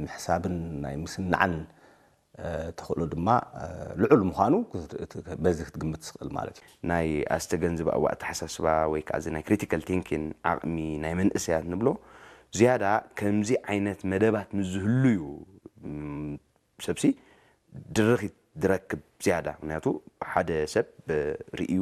ምሕሳብን ናይ ምስናዕን ተኽእሉ ድማ ልዑል ምዃኑ በዚ ክትግምት ትኽእል ማለት እዩ ናይ ኣስተገንዝባ ወቅቲ ሓሳስባ ወይ ከዓ ናይ ክሪቲካል ቲንኪንግ ዓቕሚ ናይ መንእሰያት ንብሎ ዝያዳ ከምዚ ዓይነት መደባት ምዝህልዩ ሰብሲ ድርኺት ድረክብ ዝያዳ ምክንያቱ ሓደ ሰብ ርእዩ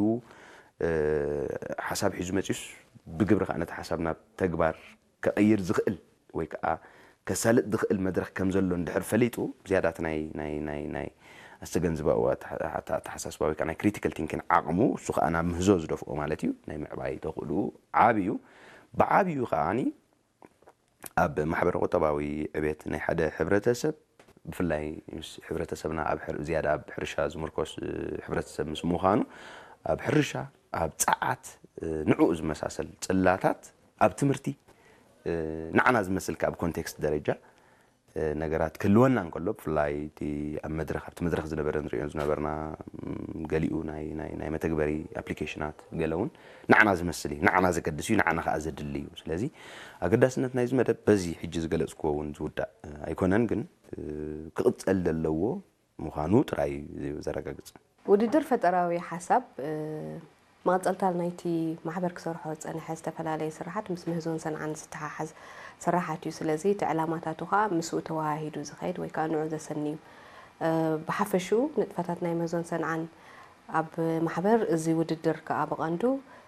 ሓሳብ ሒዙ መፂስ ብግብሪ ከዓ ነቲ ሓሳብ ናብ ተግባር ከቀይር ዝኽእል ወይ ከዓ ከሳልጥ ዝኽእል መድረኽ ከም ዘሎ እንድሕር ፈሊጡ ዝያዳት ናይ ኣስተገንዝባ ተሓሳስባ ወይ ከዓ ናይ ክሪቲካል ቲንኪንግ ዓቕሙ እሱ ከዓ ናብ ምህዞ ዝደፍኦ ማለት እዩ ናይ ምዕባይ ተኽእሉ ዓብዩ ብዓብዩ ከዓኒ ኣብ ማሕበረ ቁጠባዊ ዕብየት ናይ ሓደ ሕብረተሰብ ብፍላይ ሕብረተሰብና ኣብ ዝያዳ ኣብ ሕርሻ ዝምርኮስ ሕብረተሰብ ምስ ምዃኑ ኣብ ሕርሻ ኣብ ፃዓት ንዕኡ ዝመሳሰል ጽላታት ኣብ ትምህርቲ ንዓና ዝመስል ካብ ኮንቴክስት ደረጃ ነገራት ክልወና እንከሎ ብፍላይ ኣብ መድረኽ ኣብቲ መድረኽ ዝነበረ ንሪኦ ዝነበርና ገሊኡ ናይ መተግበሪ ኣፕሊኬሽናት ገለውን ንዓና ዝመስል እዩ ንዓና ዘገድስ እዩ ንዓና ከዓ ዘድሊ እዩ ስለዚ ኣገዳስነት ናይዚ መደብ በዚ ሕጂ ዝገለጽክዎ እውን ዝውዳእ ኣይኮነን ግን ክቕፀል ዘለዎ ምዃኑ ጥራይ ዘረጋግጽ ውድድር ፈጠራዊ ሓሳብ መቐፀልታ ናይቲ ማሕበር ክሰርሖ ፀንሐ ዝተፈላለየ ስራሓት ምስ ምህዞን ሰንዓን ዝተሓሓዝ ስራሓት እዩ ስለዚ እቲ ዕላማታቱ ከዓ ምስኡ ተዋሂዱ ዝኸይድ ወይ ከዓ ንዑ ዘሰኒ እዩ ብሓፈሹ ንጥፈታት ናይ ምህዞን ሰንዓን ኣብ ማሕበር እዚ ውድድር ከዓ ብቐንዱ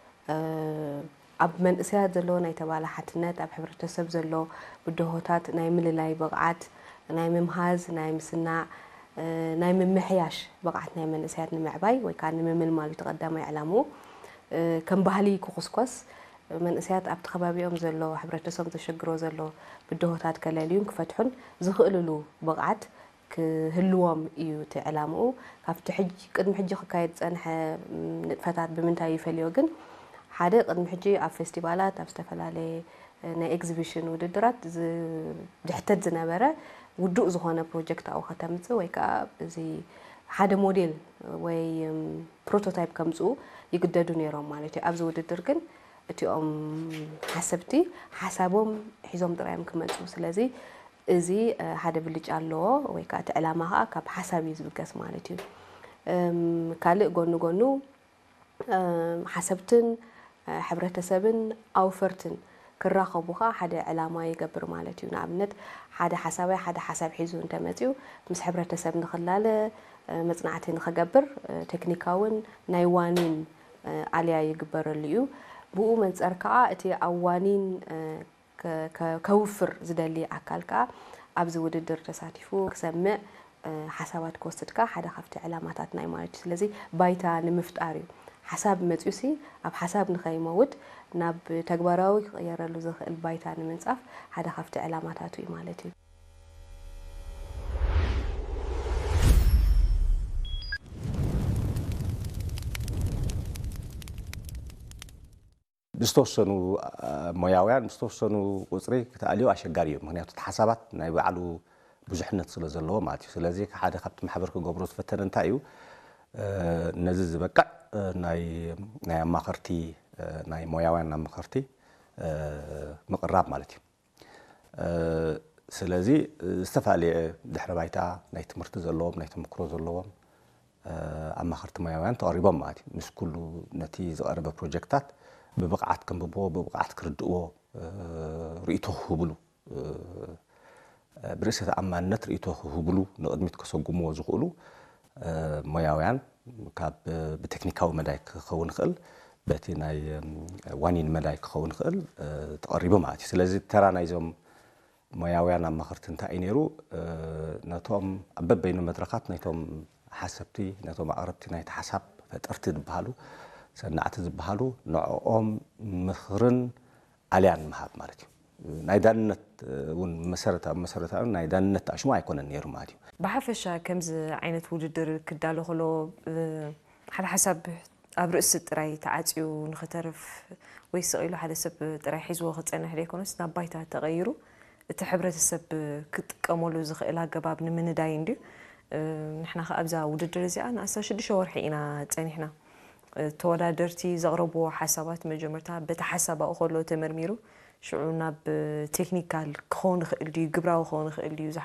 ኣብ መንእሰያት ዘሎ ናይ ተባላሓትነት ኣብ ሕብረተሰብ ዘሎ ብድሆታት ናይ ምልላይ ብቕዓት ናይ ምምሃዝ ናይ ምስናዕ ናይ ምምሕያሽ ብቕዓት ናይ መንእሰያት ንምዕባይ ወይ ከዓ ንምምልማል ተቐዳማይ ዕላምኡ ከም ባህሊ ክኹስኮስ መንእሰያት ኣብቲ ከባቢኦም ዘሎ ሕብረተሰብ ዘሸግሮ ዘሎ ብድሆታት ከለልዩን ክፈትሑን ዝኽእልሉ ብቕዓት ክህልዎም እዩ እቲ ዕላምኡ ካብቲ ሕጂ ቅድሚ ሕጂ ክካየድ ፀንሐ ንጥፈታት ብምንታይ ይፈልዮ ግን ሓደ ቅድሚ ሕጂ ኣብ ፌስቲቫላት ኣብ ዝተፈላለየ ናይ ኤግዚቢሽን ውድድራት ዝሕተት ዝነበረ ውዱእ ዝኾነ ፕሮጀክት ኣብኡ ከተምፅእ ወይ ከዓ እዚ ሓደ ሞዴል ወይ ፕሮቶታይፕ ከምፅኡ ይግደዱ ነይሮም ማለት እዩ ኣብዚ ውድድር ግን እቲኦም ሓሰብቲ ሓሳቦም ሒዞም ጥራዮም ክመፁ ስለዚ እዚ ሓደ ብልጫ ኣለዎ ወይ ከዓ እቲ ዕላማ ከዓ ካብ ሓሳብ እዩ ዝብገስ ማለት እዩ ካልእ ጎኑ ጎኑ ሓሰብትን ሕብረተሰብን ኣውፈርትን ክራኸቡ ከዓ ሓደ ዕላማ ይገብር ማለት እዩ ንኣብነት ሓደ ሓሳባይ ሓደ ሓሳብ ሒዙ እንተመፅኡ ምስ ሕብረተሰብ ንኽላለ መጽናዕቲ ንኽገብር ቴክኒካውን ናይ ዋኒን ኣልያ ይግበረሉ እዩ ብኡ መንፀር ከዓ እቲ ኣዋኒን ከውፍር ዝደሊ ኣካል ከዓ ኣብዚ ውድድር ተሳቲፉ ክሰምዕ ሓሳባት ክወስድ ከዓ ሓደ ካብቲ ዕላማታት ናይ ማለት እዩ ስለዚ ባይታ ንምፍጣር እዩ ሓሳብ መፅዩሲ ኣብ ሓሳብ ንኸይመውት ናብ ተግባራዊ ክቕየረሉ ዝኽእል ባይታ ንምንጻፍ ሓደ ካብቲ ዕላማታቱ እዩ ማለት እዩ ብዝተወሰኑ ሞያውያን ብዝተወሰኑ ቁፅሪ ክተኣልዩ ኣሸጋሪ እዩ ምክንያቱ እቲ ሓሳባት ናይ ባዕሉ ብዙሕነት ስለ ዘለዎ ማለት እዩ ስለዚ ሓደ ካብቲ ማሕበር ክገብሮ ዝፈተነ እንታይ እዩ ነዚ ዝበቅዕ ናይ ኣማኸርቲ ናይ ሞያውያን ኣማኸርቲ ምቕራብ ማለት እዩ ስለዚ ዝተፈላለየ ድሕረ ባይታ ናይ ትምህርቲ ዘለዎም ናይ ተመክሮ ዘለዎም ኣማኸርቲ ሞያውያን ተቐሪቦም ማለት እዩ ምስ ኩሉ ነቲ ዝቐረበ ፕሮጀክታት ببقعت كم ببقعت كردوه رئيته هبلو برئيسة أمانة رئيته هبلو نقدمت كسوجمو زغلو مياويان كاب بتكنيكاو مدايك خون خل بتناي وانين مدايك خون خل تقريبا معتي سلازي ترى نايزهم مياويان أما خرتن تاينيرو نتوم أبب بين المدركات نتوم حسبتي نتوم عربتي نايت حسب فترتد بحالو سنعت زبحالو نوعهم مخرن عليان مهاب مالتي نايدانت ون مسارة نايدانت أشمع يكون النير مالتي بحفشة كمز عينة وجدر كدالو خلو على حسب أبرئس تراي تعاتيو نخترف ويسقيلو حدا سب تراي حيزو خطأنا هليكونس نبايتها تغيرو تحبرت السب كتكملو زخيلها جباب من داين دي نحنا أبزا وجدر زي أنا أساسا شدي شور حقنا تاني إحنا تودادرتي زغربو حسابات مجمرتها بتحسب أخلو تمرميرو شعورنا بتكنيكال خون خلدي جبراو خون خلدي